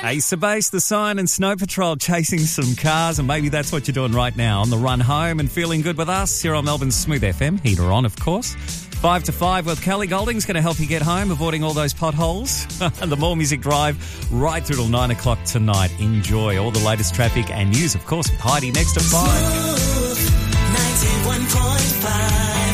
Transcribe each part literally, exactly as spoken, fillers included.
Ace of Base, The Sign and Snow Patrol chasing some cars, and maybe that's what you're doing right now on the run home and feeling good with us here on Melbourne's Smooth F M. Heater on, of course. Five to five with Kelly Golding's going to help you get home, avoiding all those potholes. And the More Music Drive right through till nine o'clock tonight. Enjoy all the latest traffic and news, of course, with Heidi next to five. Smooth ninety-one point five.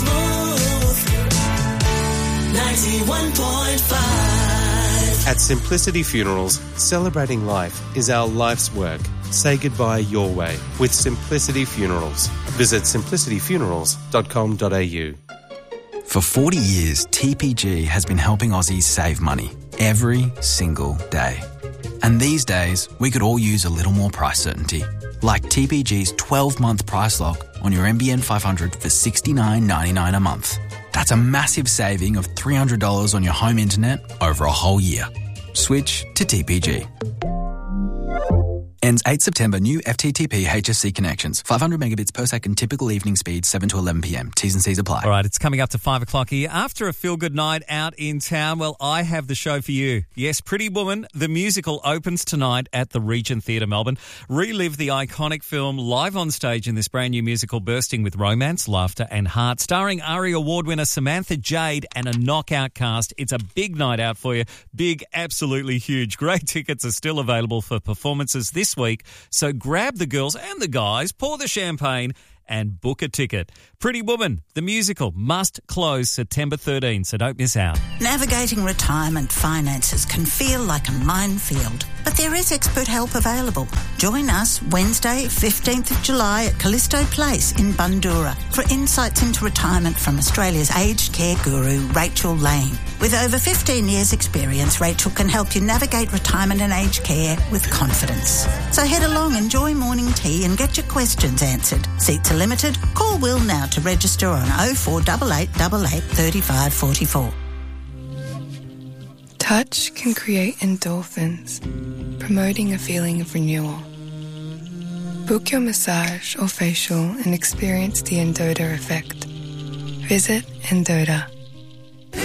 Smooth ninety-one point five. At Simplicity Funerals, celebrating life is our life's work. Say goodbye your way with Simplicity Funerals. Visit simplicity funerals dot com dot a u. For forty years, T P G has been helping Aussies save money every single day. And these days, we could all use a little more price certainty. Like T P G's twelve-month price lock on your N B N five hundred for sixty-nine ninety-nine a month. That's a massive saving of three hundred dollars on your home internet over a whole year. Switch to T P G. Ends eighth September. New F T T P H S C connections. five hundred megabits per second. Typical evening speed, seven to eleven p.m. T's and C's apply. All right, it's coming up to five o'clock here. After a feel-good night out in town, well, I have the show for you. Yes, Pretty Woman, the musical, opens tonight at the Regent Theatre, Melbourne. Relive the iconic film live on stage in this brand new musical bursting with romance, laughter and heart. Starring ARIA Award winner Samantha Jade and a knockout cast. It's a big night out for you. Big, absolutely huge. Great tickets are still available for performances this week, so grab the girls and the guys, pour the champagne and book a ticket. Pretty Woman, the musical, must close September thirteenth, so don't miss out. Navigating retirement finances can feel like a minefield, but there is expert help available. Join us Wednesday, fifteenth of July at Callisto Place in Bundoora for insights into retirement from Australia's aged care guru, Rachel Lane. With over fifteen years experience, Rachel can help you navigate retirement and aged care with confidence. So head along, enjoy morning tea and get your questions answered. Seats are limited. Call Will now to register on oh four eight eight eight eight, three five four four. Touch can create endorphins, promoting a feeling of renewal. Book your massage or facial and experience the Endota effect. Visit Endota.